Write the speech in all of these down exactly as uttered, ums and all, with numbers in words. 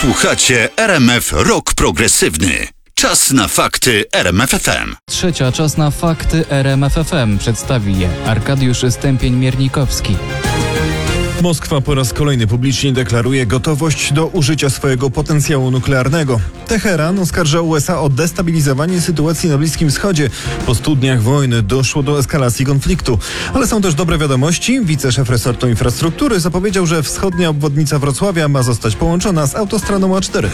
Słuchacie R M F Rock Progresywny. Czas na fakty R M F F M. Trzecia Czas na fakty R M F F M. Przedstawi je Arkadiusz Stępień-Miernikowski. Moskwa po raz kolejny publicznie deklaruje gotowość do użycia swojego potencjału nuklearnego. Teheran oskarża U S A o destabilizowanie sytuacji na Bliskim Wschodzie. Po stu dniach wojny doszło do eskalacji konfliktu. Ale są też dobre wiadomości. Wiceszef resortu infrastruktury zapowiedział, że wschodnia obwodnica Wrocławia ma zostać połączona z autostradą A cztery.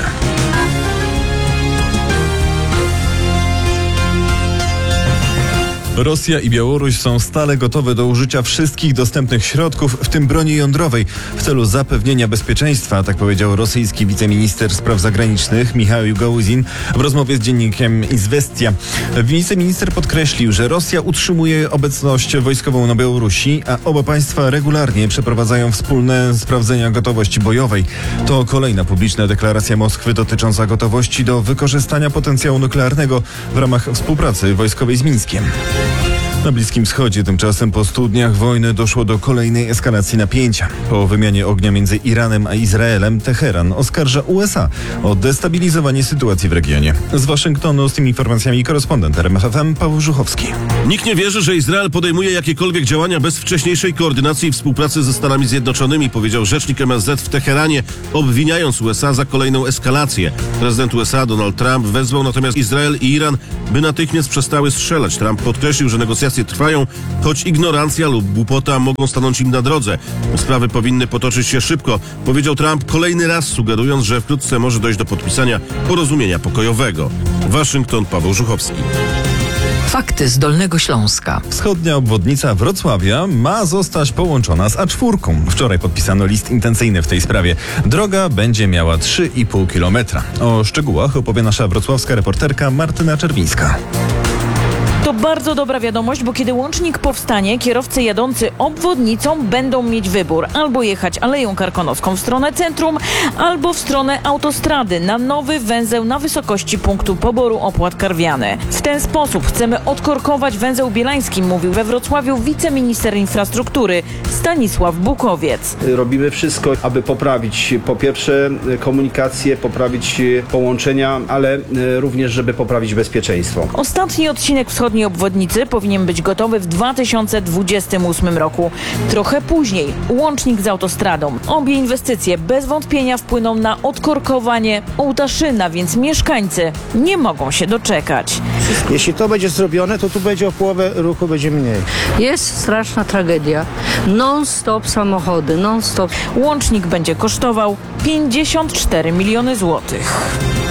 Rosja i Białoruś są stale gotowe do użycia wszystkich dostępnych środków, w tym broni jądrowej, w celu zapewnienia bezpieczeństwa, tak powiedział rosyjski wiceminister spraw zagranicznych Michał Gołuzin w rozmowie z dziennikiem Izwestia. Wiceminister podkreślił, że Rosja utrzymuje obecność wojskową na Białorusi, a oba państwa regularnie przeprowadzają wspólne sprawdzenia gotowości bojowej. To kolejna publiczna deklaracja Moskwy dotycząca gotowości do wykorzystania potencjału nuklearnego w ramach współpracy wojskowej z Mińskiem. Na Bliskim Wschodzie tymczasem po stu dniach wojny doszło do kolejnej eskalacji napięcia. Po wymianie ognia między Iranem a Izraelem Teheran oskarża U S A o destabilizowanie sytuacji w regionie. Z Waszyngtonu z tymi informacjami korespondent R M F F M Paweł Żuchowski. Nikt nie wierzy, że Izrael podejmuje jakiekolwiek działania bez wcześniejszej koordynacji i współpracy ze Stanami Zjednoczonymi, powiedział rzecznik M S Z w Teheranie, obwiniając U S A za kolejną eskalację. Prezydent U S A Donald Trump wezwał natomiast Izrael i Iran, by natychmiast przestały strzelać. Trump podkreślił, że negocjacje trwają, choć ignorancja lub głupota mogą stanąć im na drodze. Sprawy powinny potoczyć się szybko, powiedział Trump, kolejny raz sugerując, że wkrótce może dojść do podpisania porozumienia pokojowego. Waszyngton, Paweł Żuchowski. Fakty z Dolnego Śląska. Wschodnia obwodnica Wrocławia ma zostać połączona z A cztery. Wczoraj podpisano list intencyjny w tej sprawie. Droga będzie miała trzy i pół kilometra. O szczegółach opowie nasza wrocławska reporterka Martyna Czerwińska. To bardzo dobra wiadomość, bo kiedy łącznik powstanie, kierowcy jadący obwodnicą będą mieć wybór. Albo jechać Aleją Karkonoską w stronę centrum, albo w stronę autostrady na nowy węzeł na wysokości punktu poboru opłat karwiane. W ten sposób chcemy odkorkować węzeł bielański, mówił we Wrocławiu wiceminister infrastruktury Stanisław Bukowiec. Robimy wszystko, aby poprawić po pierwsze komunikację, poprawić połączenia, ale również, żeby poprawić bezpieczeństwo. Ostatni odcinek wschodniej obwodnicy powinien być gotowy w dwa tysiące dwudziestym ósmym roku. Trochę później łącznik z autostradą. Obie inwestycje bez wątpienia wpłyną na odkorkowanie Ołtaszyna, więc mieszkańcy nie mogą się doczekać. Jeśli to będzie zrobione, to tu będzie o połowę ruchu będzie mniej. Jest straszna tragedia. Non-stop samochody, non-stop. Łącznik będzie kosztował pięćdziesiąt cztery miliony złotych.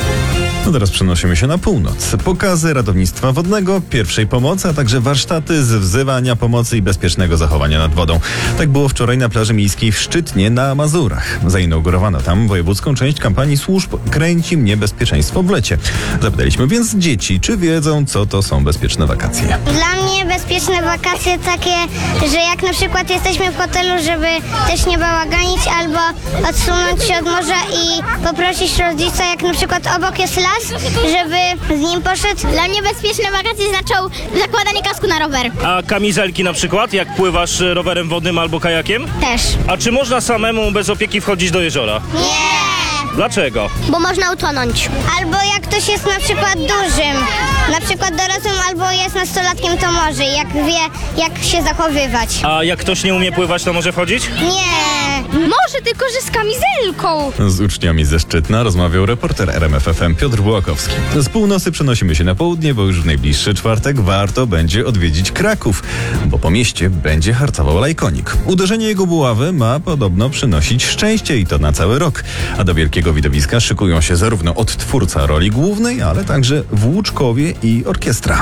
No teraz przenosimy się na północ. Pokazy ratownictwa wodnego, pierwszej pomocy, a także warsztaty z wzywania pomocy i bezpiecznego zachowania nad wodą. Tak było wczoraj na plaży miejskiej w Szczytnie na Mazurach. Zainaugurowano tam wojewódzką część kampanii służb Kręci mnie bezpieczeństwo w lecie. Zapytaliśmy więc dzieci, czy wiedzą, co to są bezpieczne wakacje. Dla mnie bezpieczne wakacje takie, że jak na przykład jesteśmy w hotelu, żeby też nie bałaganić albo odsunąć się od morza i poprosić rodzica, jak na przykład obok jest las, żeby z nim poszedł. Dla mnie bezpieczne wakacje znaczą zakładanie kasku na rower. A kamizelki na przykład, jak pływasz rowerem wodnym albo kajakiem? Też. A czy można samemu bez opieki wchodzić do jeziora? Nie! Dlaczego? Bo można utonąć. Albo jak ktoś jest na przykład dużym, na przykład dorosłym albo jest nastolatkiem, to może, jak wie, jak się zachowywać. A jak ktoś nie umie pływać, to może wchodzić? Nie! Może, tylko że z kamizelką. Z uczniami ze Szczytna rozmawiał reporter R M F F M Piotr Bułakowski. Z północy przenosimy się na południe, bo już w najbliższy czwartek warto będzie odwiedzić Kraków, bo po mieście będzie harcował lajkonik. Uderzenie jego buławy ma podobno przynosić szczęście i to na cały rok. A do wielkiego widowiska szykują się zarówno odtwórca roli głównej, ale także włóczkowie i orkiestra.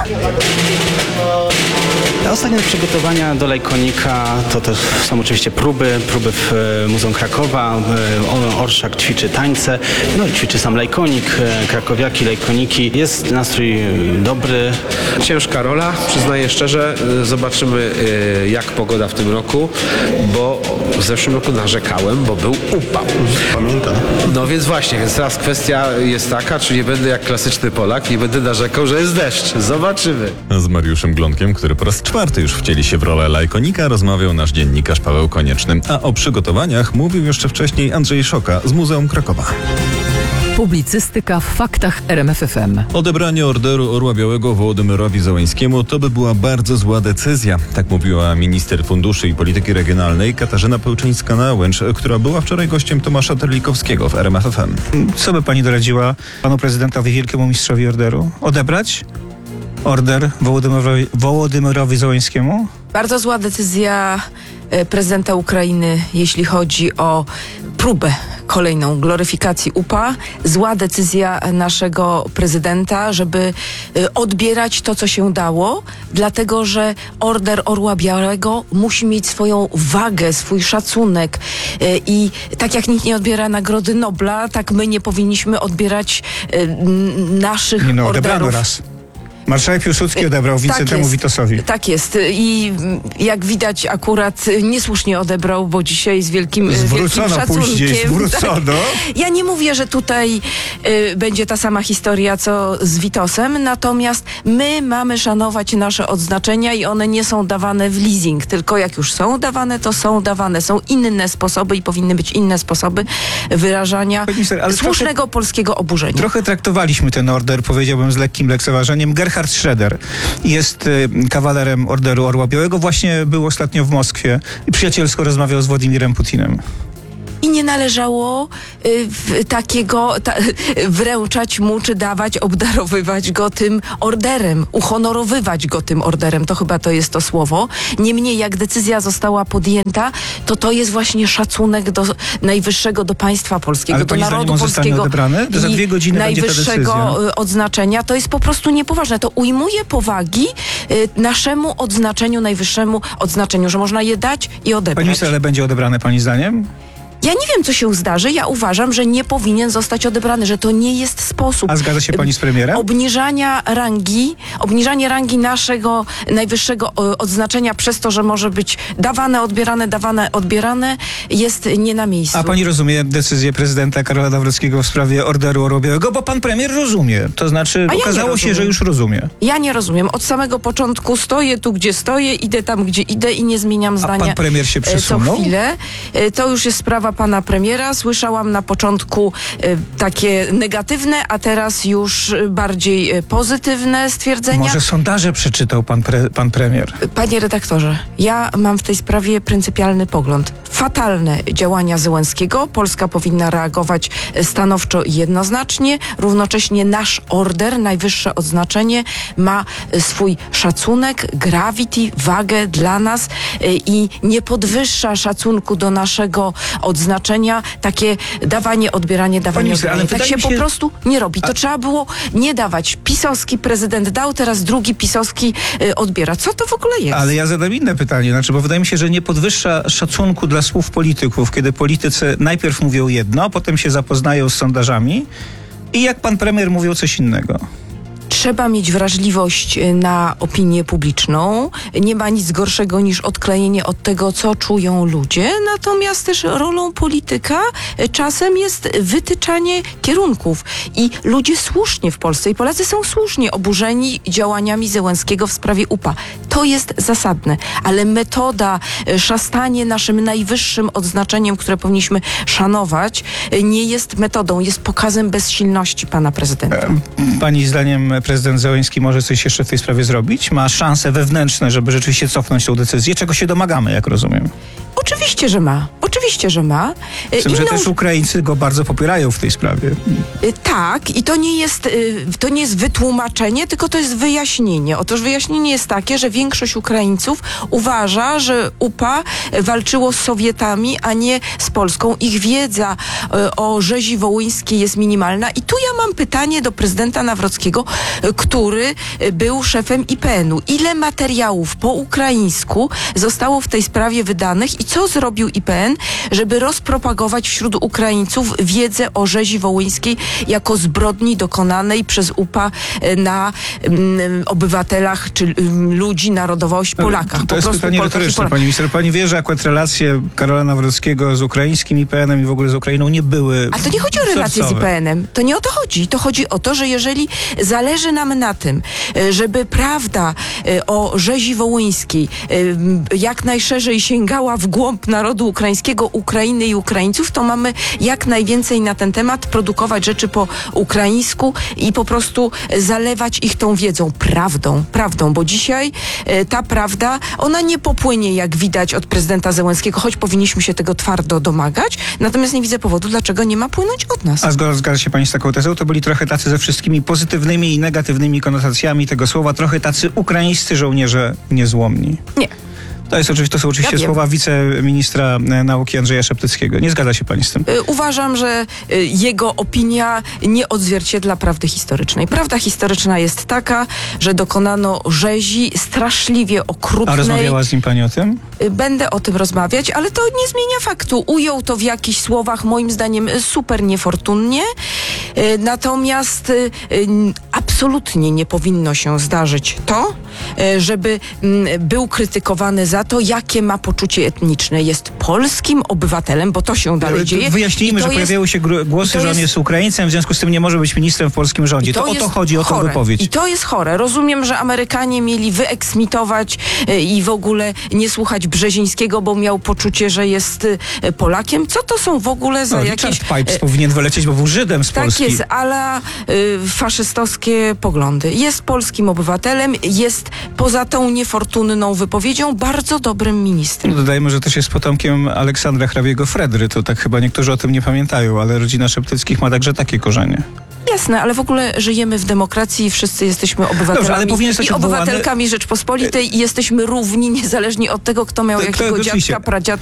Te ostatnie przygotowania do lajkonika to też są oczywiście próby, próby w Muzeum Krakowa. Orszak ćwiczy tańce, no i ćwiczy sam lajkonik, krakowiaki, lajkoniki. Jest nastrój dobry. Ciężka rola, przyznaję szczerze. Zobaczymy, jak pogoda w tym roku, bo w zeszłym roku narzekałem, bo był upał. Pamiętam. No więc właśnie, więc teraz kwestia jest taka, czy nie będę jak klasyczny Polak, nie będę narzekał, że jest deszcz. Zobaczymy. Z Mariuszem Glądkiem, który po raz czwarty już wcieli się w rolę lajkonika, rozmawiał nasz dziennikarz Paweł Konieczny. A o przygotowaniach mówił jeszcze wcześniej Andrzej Szoka z Muzeum Krakowa. Publicystyka w faktach R M F F M. Odebranie Orderu Orła Białego Wołodymyrowi Zełańskiemu to by była bardzo zła decyzja. Tak mówiła minister funduszy i polityki regionalnej Katarzyna Pełczyńska-Nałęcz, która była wczoraj gościem Tomasza Terlikowskiego w R M F F M. Co by pani doradziła panu prezydentowi, wielkiemu mistrzowi orderu? Odebrać order Wołodymyrowi, Wołodymyrowi Zełańskiemu? Bardzo zła decyzja prezydenta Ukrainy, jeśli chodzi o próbę kolejną gloryfikacji U P A. Zła decyzja naszego prezydenta, żeby odbierać to, co się dało, dlatego że Order Orła Białego musi mieć swoją wagę, swój szacunek i tak jak nikt nie odbiera Nagrody Nobla, tak my nie powinniśmy odbierać naszych nie no, orderów. Odebrano raz. Marszałek Piłsudski odebrał Wincentemu tak Witosowi. Tak jest. I jak widać akurat niesłusznie odebrał, bo dzisiaj z wielkim, zwrócono wielkim szacunkiem. Później, zwrócono. Tak. Ja nie mówię, że tutaj y, będzie ta sama historia, co z Witosem, natomiast my mamy szanować nasze odznaczenia i one nie są dawane w leasing, tylko jak już są dawane, to są dawane. Są inne sposoby i powinny być inne sposoby wyrażania minister, ale słusznego trochę, polskiego oburzenia. Trochę traktowaliśmy ten order, powiedziałbym, z lekkim lekceważeniem. Gerhard Schröder jest y, kawalerem Orderu Orła Białego. Właśnie był ostatnio w Moskwie i przyjacielsko rozmawiał z Władimirem Putinem. I nie należało y, w, takiego ta, wręczać mu, czy dawać, obdarowywać go tym orderem, uhonorowywać go tym orderem. To chyba to jest to słowo. Niemniej jak decyzja została podjęta, to to jest właśnie szacunek do najwyższego, do państwa polskiego, ale do narodu polskiego odebrany? To za dwie godziny najwyższego odznaczenia. To jest po prostu niepoważne. To ujmuje powagi y, naszemu odznaczeniu, najwyższemu odznaczeniu, że można je dać i odebrać. Pani minister, ale będzie odebrane pani zdaniem? Ja nie wiem, co się zdarzy. Ja uważam, że nie powinien zostać odebrany, że to nie jest sposób. A zgadza się pani z premierem? Obniżania rangi, obniżanie rangi naszego najwyższego odznaczenia przez to, że może być dawane, odbierane, dawane, odbierane, jest nie na miejscu. A pani rozumie decyzję prezydenta Karola Nawrockiego w sprawie Orderu Orła Białego? Bo pan premier rozumie. To znaczy, ja okazało się, że już rozumie. Ja nie rozumiem. Od samego początku stoję tu, gdzie stoję, idę tam, gdzie idę i nie zmieniam zdania. A pan premier się przesunął? Co chwilę. To już jest sprawa pana premiera. Słyszałam na początku y, takie negatywne, a teraz już bardziej y, pozytywne stwierdzenia. Może sondaże przeczytał pan, pre, pan premier? Panie redaktorze, ja mam w tej sprawie pryncypialny pogląd. Fatalne działania Zełenskiego. Polska powinna reagować stanowczo i jednoznacznie. Równocześnie nasz order, najwyższe odznaczenie, ma swój szacunek, gravity, wagę dla nas y, i nie podwyższa szacunku do naszego odznaczenia, takie dawanie, odbieranie, dawanie, minister, odbieranie. Tak się, się po prostu nie robi. To A... trzeba było nie dawać. Pisowski prezydent dał, teraz drugi pisowski y, odbiera. Co to w ogóle jest? Ale ja zadam inne pytanie, znaczy, bo wydaje mi się, że nie podwyższa szacunku dla słów polityków, kiedy politycy najpierw mówią jedno, potem się zapoznają z sondażami i jak pan premier mówią coś innego. Trzeba mieć wrażliwość na opinię publiczną. Nie ma nic gorszego niż odklejenie od tego, co czują ludzie. Natomiast też rolą polityka czasem jest wytyczanie kierunków. I ludzie słusznie w Polsce, i Polacy są słusznie oburzeni działaniami Zełenskiego w sprawie U P A. To jest zasadne. Ale metoda, szastanie naszym najwyższym odznaczeniem, które powinniśmy szanować, nie jest metodą, jest pokazem bezsilności pana prezydenta. Pani zdaniem prezydent Zełański może coś jeszcze w tej sprawie zrobić? Ma szanse wewnętrzne, żeby rzeczywiście cofnąć tą decyzję, czego się domagamy, jak rozumiem. Oczywiście, że ma. Oczywiście, że ma. Z tym, że też Ukraińcy go bardzo popierają w tej sprawie. Tak, i to nie jest, to nie jest wytłumaczenie, tylko to jest wyjaśnienie. Otóż wyjaśnienie jest takie, że większość Ukraińców uważa, że U P A walczyło z Sowietami, a nie z Polską. Ich wiedza o rzezi wołyńskiej jest minimalna. I tu ja mam pytanie do prezydenta Nawrockiego, który był szefem I P N u. Ile materiałów po ukraińsku zostało w tej sprawie wydanych i co zrobił I P N, żeby rozpropagować wśród Ukraińców wiedzę o rzezi wołyńskiej jako zbrodni dokonanej przez U P A na um, obywatelach czy um, ludzi, narodowość, Polakach. To jest pytanie retoryczne, pani minister. Pani wie, że akurat relacje Karola Nawrockiego z ukraińskim I P N em i w ogóle z Ukrainą nie były A to nie chodzi o relacje z I P N em. To nie o to chodzi. To chodzi o to, że jeżeli zależy nam na tym, żeby prawda o rzezi wołyńskiej jak najszerzej sięgała w głowę głąb narodu ukraińskiego, Ukrainy i Ukraińców, to mamy jak najwięcej na ten temat, produkować rzeczy po ukraińsku i po prostu zalewać ich tą wiedzą, prawdą, prawdą, bo dzisiaj e, ta prawda, ona nie popłynie, jak widać, od prezydenta Zełenskiego, choć powinniśmy się tego twardo domagać, natomiast nie widzę powodu, dlaczego nie ma płynąć od nas. A zgadza, zgadza się pani z taką tezą? To byli trochę tacy ze wszystkimi pozytywnymi i negatywnymi konotacjami tego słowa, trochę tacy ukraińscy żołnierze niezłomni. Nie. To, jest oczywiście, to są oczywiście Ja słowa wiceministra e, nauki Andrzeja Szeptyckiego. Nie zgadza się pani z tym? Y, Uważam, że y, jego opinia nie odzwierciedla prawdy historycznej. Prawda historyczna jest taka, że dokonano rzezi straszliwie okrutnej. A rozmawiała z nim pani o tym? Y, Będę o tym rozmawiać, ale to nie zmienia faktu. Ujął to w jakichś słowach, moim zdaniem, y, super niefortunnie. Y, Natomiast y, y, absolutnie nie powinno się zdarzyć to, y, żeby y, był krytykowany za to, jakie ma poczucie etniczne. Jest polskim obywatelem, bo to się dalej dzieje. Wyjaśnijmy, I to że jest- pojawiały się gru- głosy, to że on jest- jest Ukraińcem, w związku z tym nie może być ministrem w polskim rządzie. To, o to jest chodzi, o tą chore. wypowiedź. I to jest chore. Rozumiem, że Amerykanie mieli wyeksmitować y, i w ogóle nie słuchać Brzezińskiego, bo miał poczucie, że jest y, Polakiem. Co to są w ogóle za No, jakieś... Richard Pipes y, powinien wylecieć, bo był Żydem z Tak Polski. jest, ala y, faszystowskie poglądy. Jest polskim obywatelem, jest poza tą niefortunną wypowiedzią bardzo dobrym ministrem. No, dodajmy, że też jest potomkiem Aleksandra hrabiego Fredry. To tak chyba niektórzy o tym nie pamiętają, ale rodzina Szeptyckich ma także takie korzenie. Jasne, ale w ogóle żyjemy w demokracji i wszyscy jesteśmy obywatelami Dobrze, ale powinien zostać i odwołany- obywatelkami Rzeczpospolitej i jesteśmy równi, niezależnie od tego, kto miał To- to jakiego oczywiście. dziadka, pradziadka